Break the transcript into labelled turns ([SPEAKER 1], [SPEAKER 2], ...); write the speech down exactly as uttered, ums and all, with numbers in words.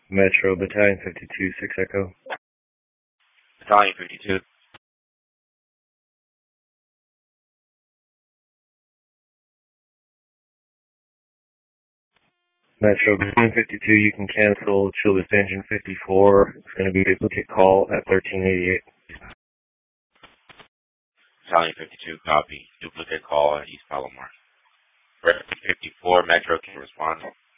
[SPEAKER 1] Metro, Battalion fifty-two, six Echo.
[SPEAKER 2] Battalion fifty-two.
[SPEAKER 1] Metro, Battalion fifty-two, you can cancel Childress Engine fifty-four. It's going to be a duplicate call at thirteen eighty-eight.
[SPEAKER 2] Battalion fifty-two, copy. Duplicate call at East Palomar. fifty-four, Metro can respond.